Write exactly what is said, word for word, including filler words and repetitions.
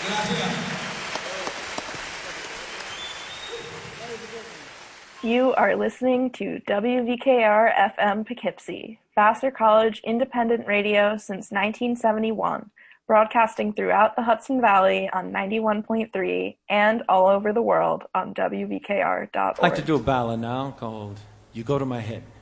You are listening to W V K R F M Poughkeepsie, Vassar College independent radio since nineteen seventy-one, broadcasting throughout the Hudson Valley on ninety-one point three and all over the world on W V K R dot org. I'd like to do a ballad now called You Go to My Head.